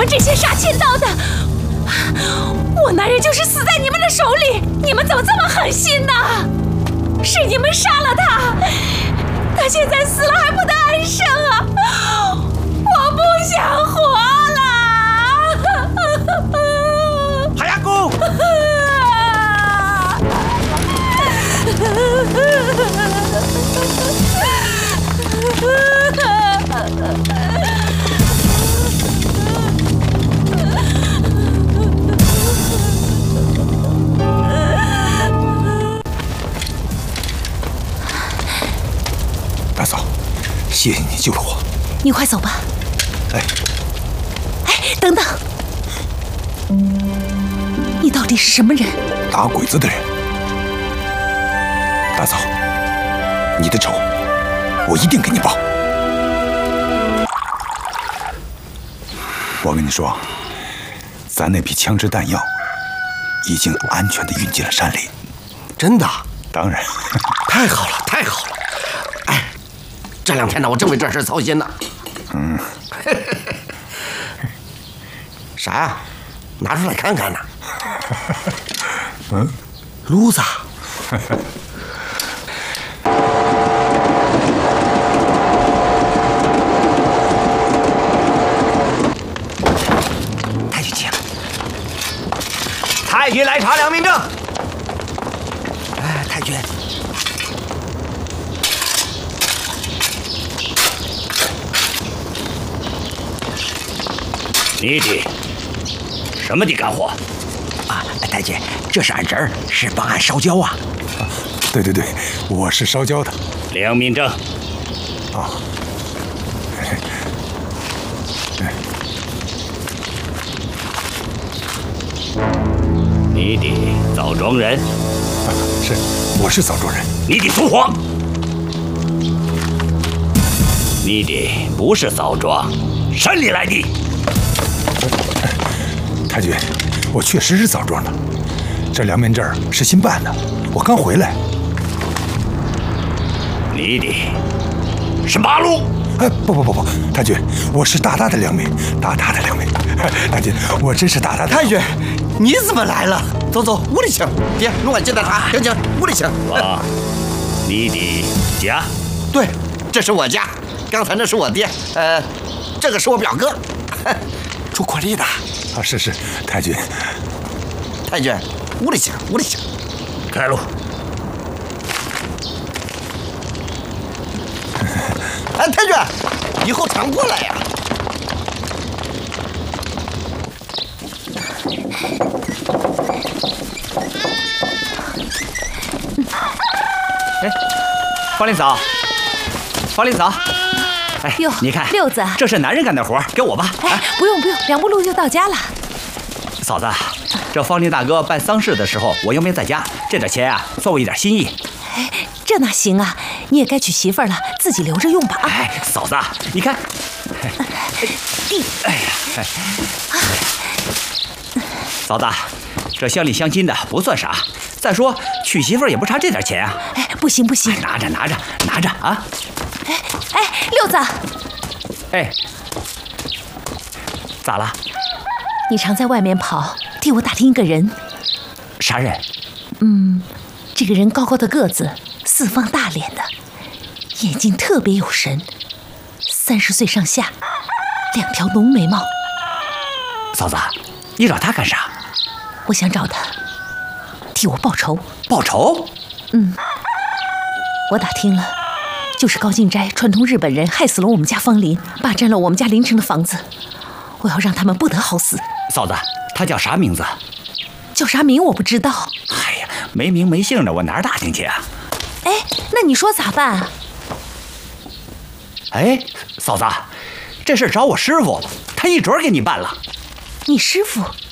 这些杀千刀的，我男人就是死在你们的手里，你们怎么这么狠心呢？是你们杀了他，他现在死了还不得安生啊！我不想活了。 海牙公。 大嫂，谢谢你救了我。 你快走吧。 哎， 等等，你到底是什么人？ 打鬼子的人。大嫂，你的仇我一定给你报。我跟你说，咱那批枪支弹药已经安全地运进了山里。 真的？ 当然。 太好了，太好了！哎，这2天呢，我正为这事操心呢。啥呀？拿出来看看呢。撸子。太君请。太君来查良民证。哎，太君。 你的什么的干活？ 啊，太君，这是俺侄儿，是帮俺烧焦啊。 对对对，我是烧焦的。 良民证。 啊。 你的枣庄人？ 是，我是枣庄人。 你的粗谎！你的不是枣庄，山里来的。 太君，我确实是枣庄的，这良民证是新办的，我刚回来。 你的是马路？ 哎，不，太君，我是大的良民，大的良民。太君，我真是大的。 太君，你怎么来了？走，屋里请。爹，弄碗鸡蛋茶。请，屋里请。 啊，你的家？ 对，这是我家。刚才那是我爹，这个是我表哥，出苦力的。 啊，是，太君。 太君，屋里请。 开路。 哎，太君，以后常过来呀。 哎，方林嫂，哎， 哟， 你看， 六子， 这是男人干的活，给我吧。 哎，不用，2步路就到家了。 嫂子，这方林大哥办丧事的时候，我又没在家，这点钱啊，算我一点心意。 哎，这哪行啊？你也该娶媳妇了，自己留着用吧啊！ 哎，嫂子，你看，哎呀，嫂子，这乡里乡亲的不算啥，再说娶媳妇也不差这点钱啊。 哎，不行， 拿着啊！ 哎，六子， 哎，咋了？ 你常在外面跑，替我打听一个人。 啥人？ 这个人高高的个子，四方大脸的，眼睛特别有神，30岁上下，2条浓眉毛。 嫂子，你找他干啥？ 我想找他，替我报仇。 报仇？ 我打听了，就是高进斋串通日本人，害死了我们家方林，霸占了我们家邻城的房子。我要让他们不得好死。 嫂子，他叫啥名字？ 叫啥名我不知道。 哎呀，没名没姓的，我哪儿打听去啊？ 哎，那你说咋办啊？ 哎，嫂子，这事找我师傅，他一准给你办了。 你师傅？